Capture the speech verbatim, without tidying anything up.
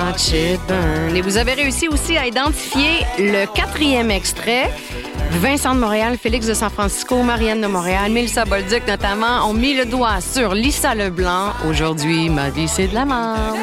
watch it burn. Et vous avez réussi aussi à identifier le quatrième extrait. Vincent de Montréal, Félix de San Francisco, Marianne de Montréal, Mélissa Bolduc notamment ont mis le doigt sur Lisa Leblanc. Aujourd'hui, ma vie, c'est de la merde.